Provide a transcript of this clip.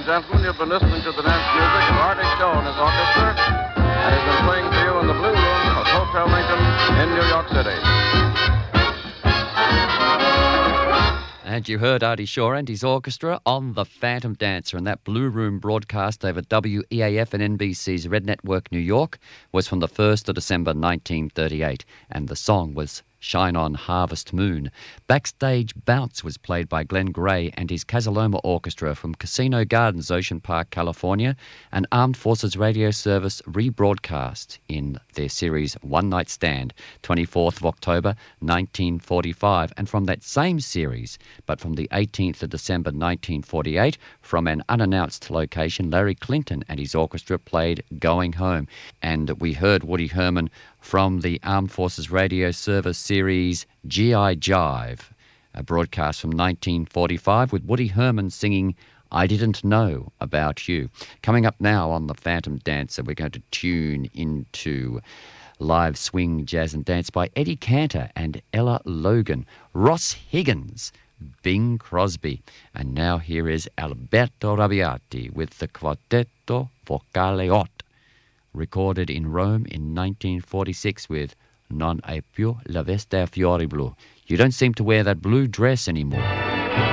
gentlemen, you've been listening to the dance music of Artie Shaw and his orchestra, and he's been playing for you in the Blue Room of Hotel Lincoln in New York City. And you heard Artie Shaw and his orchestra on The Phantom Dancer, and that Blue Room broadcast over WEAF and NBC's Red Network New York was from the 1st of December 1938, and the song was Shine On Harvest Moon. Backstage Bounce was played by Glenn Gray and his Casaloma Orchestra from Casino Gardens, Ocean Park, California, an Armed Forces Radio Service rebroadcast in their series One Night Stand, 24th of October 1945, and from that same series, but from the 18th of December 1948, from an unannounced location, Larry Clinton and his orchestra played Going Home. And we heard Woody Herman from the Armed Forces Radio Service series G.I. Jive, a broadcast from 1945 with Woody Herman singing I Didn't Know About You. Coming up now on The Phantom Dancer, we're going to tune into live swing, jazz and dance by Eddie Cantor and Ella Logan, Ross Higgins, Bing Crosby. And now here is Alberto Rabbiati with the Quartetto Vocale 8, recorded in Rome in 1946 with Non hai più la veste a fiori blu. You don't seem to wear that blue dress anymore.